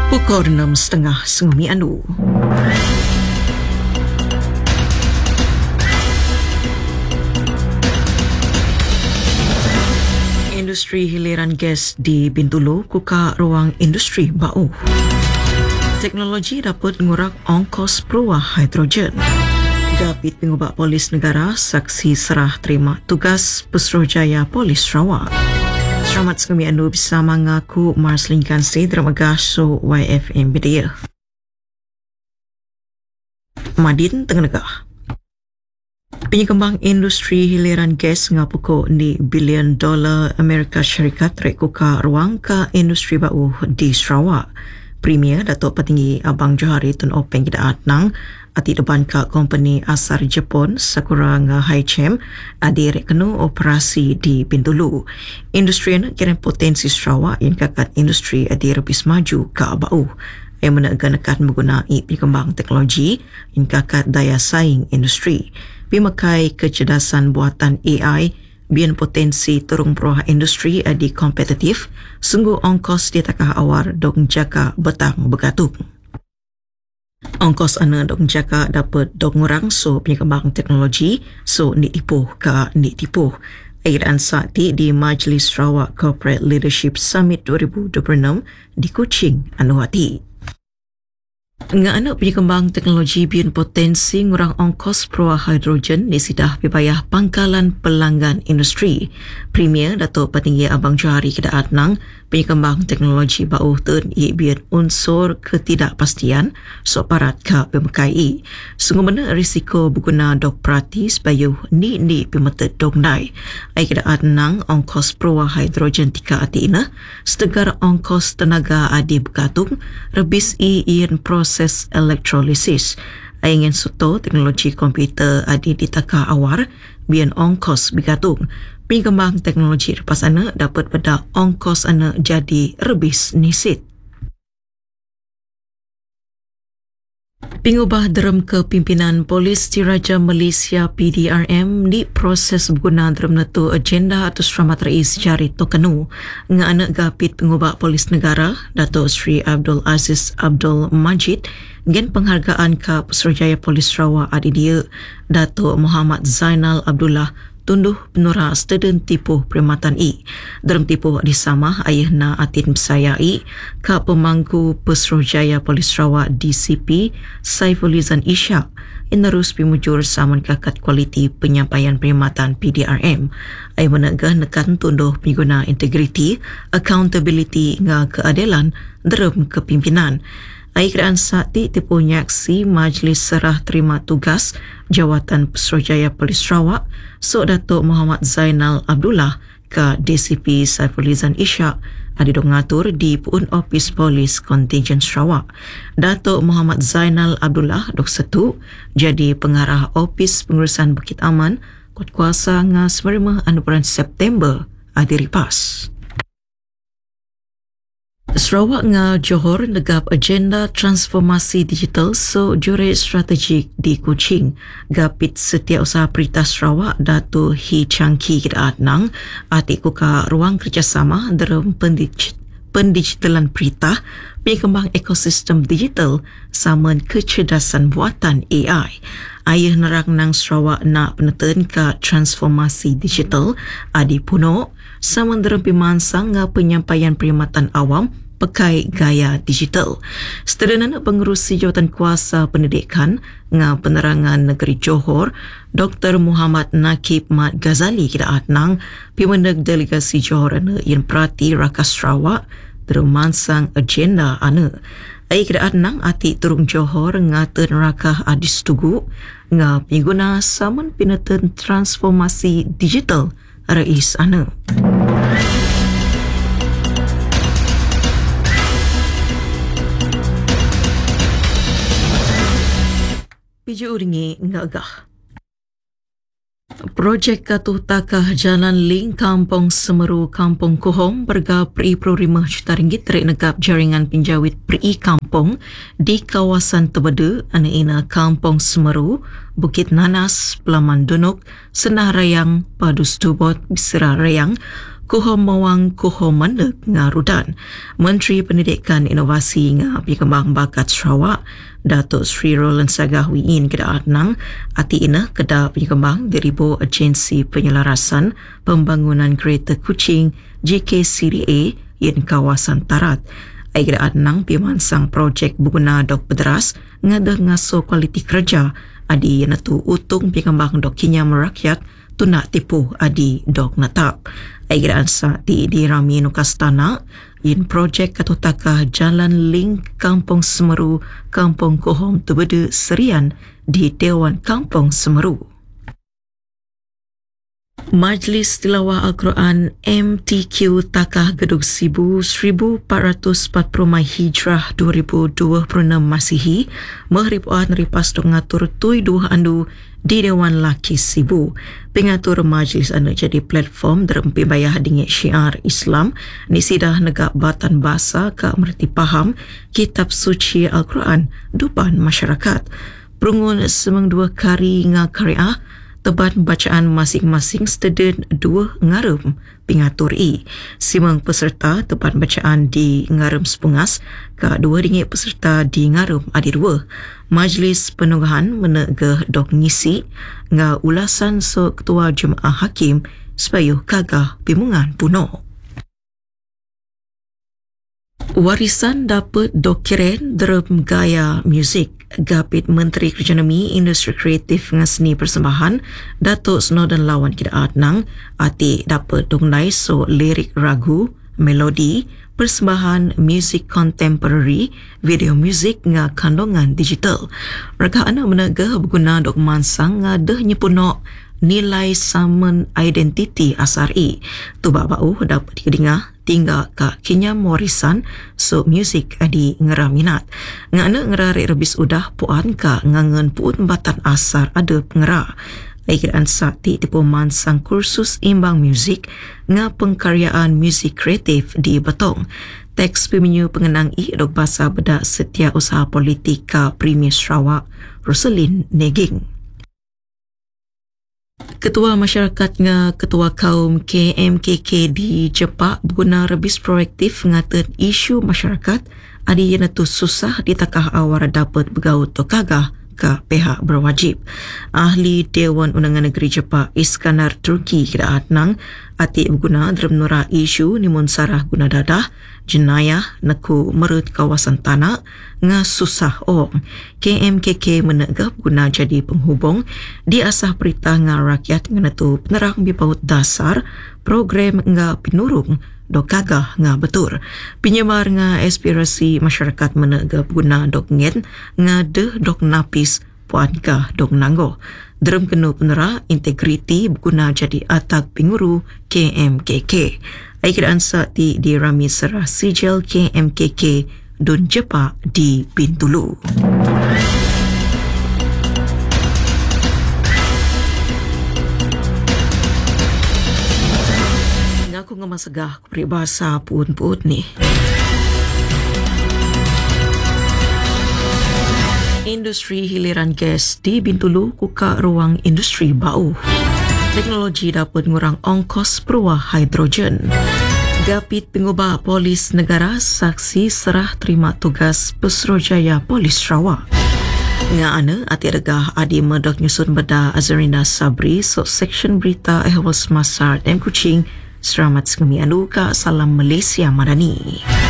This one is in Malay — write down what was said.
Pukul 6.30 Sengumi Anu. Industri hiliran gas di Bintulu kuka ruang industri bau. Teknologi dapat mengurangi ongkos peluah hidrogen. Gapit pengubah polis negara saksi serah terima tugas Pesuruhjaya Polis Sarawak. Selamat Sengumi Anu bersama mengaku Mars Linkansi Dramagasho YFM Media. Madin Tenggah. Penyekembang industri hiliran gas ngapukuk ni bilion dolar Amerika Syarikat rekuka ruang ke industri bau di Sarawak. Premier Datuk Petinggi Abang Johari Tun Openg Kidaat Nang ati depan ka company asar Jepun Sakura nga Highchem adi rekenu operasi di Bintulu. Industri nak kira potensi Sarawak yang kakat industri adi lebih maju ke bau. Yang menekan menggunai penyekembang teknologi yang kakat daya saing industri. Pemakai kecerdasan buatan AI biar potensi turung peruah industri adi kompetitif, sungguh ongkos di takah awar dong jaka betang begatung. Ongkos ana dong jaka dapat dong orang so penyekembang teknologi so ni tipuh ke ni tipuh. Airaan sakti di Majlis Sarawak Corporate Leadership Summit 2026 di Kuching, Anuwati. Nga anak penyekembang teknologi biar potensi ngurang ongkos peruah hidrogen di sidah pipayah pangkalan pelanggan industri. Premier Datuk Petinggi Abang Johari Kidaat Nang penyekembang teknologi bau tun biar unsur ketidakpastian soparat ke pemakai. Sungguh mana risiko berguna dok perhati supaya ni pemetet dok nai. Ai Kidaat Nang ongkos peruah hidrogen tika ati ina setegar ongkos tenaga adi bergatung rebis iin proses elektrolisis. Ingin suto teknologi komputer adi ditaka awar biar ongkos bergatung. Penyekembang teknologi lepas anak dapat pada ongkos anak jadi rebis nisit. Pengubah derem kepimpinan Polis Diraja Malaysia PDRM di proses berguna derem netu agenda atau selamat rais jari tokenu nga anak gapit pengubah polis negara Datuk Sri Abdul Aziz Abdul Majid gen penghargaan ke Pesuruhjaya Polis Sarawak adi dia Datuk Muhammad Zainal Abdullah tunduh penura student tipuh perkhidmatan dalam tipuh di sama ayahna atin bersayai ke pemangku Pesuruhjaya Polis Sarawak DCP Saifulizan Ishak inarus pimujur saman kakat kualiti penyampaian perkhidmatan PDRM ayah menegah nekan tunduh pengguna integriti accountability nga keadilan dalam kepimpinan. Kerajaan sakti tipu nyaksi Majlis Serah Terima Tugas Jawatan Pesuruhjaya Polis Sarawak Sok Datuk Muhammad Zainal Abdullah ke DCP Saifulizan Ishak ada dongatur di Puun Opis Polis Kontingen Sarawak. Datuk Muhammad Zainal Abdullah dok setu jadi pengarah Opis Pengurusan Bukit Aman kuat kuasa nga semerima bulan September adi ripas. Sarawak nga Johor negap agenda transformasi digital so jure strategik di Kuching. Gapit Setiausaha Perintah Sarawak Dato' Hi Changki Kidaat Nang ati kuka ruang kerjasama dalam pendigitalan perintah pengembang ekosistem digital saman kecerdasan buatan AI. Ayah nerang nang Sarawak nak peneten ke transformasi digital adi puno saman dalam pimansang nga penyampaian perkhidmatan awam pakai gaya digital. Sederhana pengerusi jawatan kuasa pendidikan nga penerangan negeri Johor Dr. Muhammad Nakib Mat Ghazali Kidaat Nang pimeneg delegasi Johor ana yang perhati rakas Sarawak termansang agenda ana. Ai Kidaat Nang ati turung Johor ngaten rakah adis tugu nga pengguna saman pineten transformasi digital rais ana. Piju uringi ngagah. Projek Katuh Takah Jalan Link Kampung Semeru Kampung Kohom berga RM5 juta rek negap jaringan pinjawit PRI Kampung di kawasan Tebede, Anaina Kampung Semeru, Bukit Nanas, Pelaman Dunuk, Senah Rayang, Padus Tubot, Bisera Rayang, kuhom mawang kuhom mandek ngarudan. Menteri Pendidikan Inovasi nga Pikembang Bakat Sarawak Datuk Sri Roland Sagahwiin kedah Adnang ati ina kedah Pikembang diribo agensi penyelarasan pembangunan kereta kucing JKCDA yang kawasan Tarat. Aigda Adnang pimansang projek buguna dok bedras ngadah ngaso kualiti kerja adi natu utung Pikembang dok kinya merakyat tunak tipu adi dok natap. Aigda ansa di Rami Nukastana in projek katutaka jalan link Kampung Semeru Kampung Kohom Tubede Serian di Dewan Kampung Semeru. Majlis Tilawah Al-Quran MTQ Takah Gedug Sibu 1440 Hijrah 2026 Masihi meripuan ripas dok ngatur tui dua andu di Dewan Laki Sibu. Pengatur majlis anda jadi platform derempi bayah dengan syiar Islam ni sidah negak batan bahasa ka merti paham kitab suci Al-Quran dupan masyarakat. Perungun semang dua kari ngakarya teban bacaan masing-masing student dua ngarum pengatur simang peserta teban bacaan di ngarum sepungas ka dua ringgit peserta di ngarum adi dua. Majlis Penunggahan menegah dok ngisi nga ulasan so ketua jemaah hakim supaya kagah bimungan puno. Warisan dapat dokiren derem gaya muzik. Gapit Menteri Ekonomi Industri Kreatif dengan Seni Persembahan Datuk Snowden Lawan Kida Adnang ati dapat dongnai so lirik ragu, melodi, persembahan muzik contemporary, video muzik nga kandungan digital. Mereka anak menegah berguna dok mansang nga deh nyepunok nilai samen identiti asari. Tu bau dapat didengar tinggal ka kinyam warisan so muzik adi ngera minat. Ngana ngerari rebis udah puan ka ngangen puun batan asar ada pengera. Aikiraan sakti tipu mansang kursus imbang muzik nga pengkaryaan muzik kreatif di Betong. Teks pemenyu pengenang dok bahasa bedak setia usaha politika Premier Sarawak Roselyn Neging. Ketua Masyarakat nga Ketua Kaum KMKK di Jepak berguna rebis proaktif ngatan isu masyarakat adi yang tu susah ditakah awar dapat bergaut to kagah ke pihak berwajib. Ahli Dewan Undangan Negeri Jepak Iskandar Turki kira Adnang ati berguna dalam nura isu nimun sarah guna dadah jenayah naku merut kawasan tanah nga susah ong. KMKK menegah guna jadi penghubung di asah perintah nga rakyat ngana tu penerang bipaut dasar program nga pinurung dok kagah nga betul. Penyemar nga aspirasi masyarakat menegah guna dok ngen nga deh dok napis puan kah dok nanggo. Derem kena penera integriti berguna jadi atak penguru KMKK. Aikiraan sakti di Rami Serah Sijil KMKK Dun Jepak di Bintulu. Ngaku ngamasagah peribahasa puun-puun ni. Industri hiliran gas di Bintulu kuka ruang industri bau. Teknologi dapat ngurang ongkos peruah hidrogen. Gapit pengubah polis negara saksi serah terima tugas Pesrojaya Polis Sarawak. Nga ana ati regah adi medok nyusun beda Azarina Sabri so section berita ehwal semasa M Kuching. Selamat sekami aluka salam Malaysia Madani.